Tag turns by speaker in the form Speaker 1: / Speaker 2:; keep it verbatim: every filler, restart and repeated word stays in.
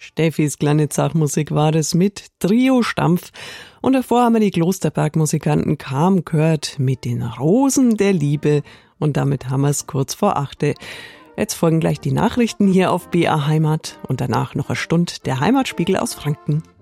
Speaker 1: Steffis kleine Zachmusik war das mit Trio Stampf. Und davor haben wir die Klosterberg-Musikanten Kam gehört mit den Rosen der Liebe. Und damit haben wir es kurz vor achte. Jetzt folgen gleich die Nachrichten hier auf B A Heimat und danach noch eine Stunde der Heimatspiegel aus Franken.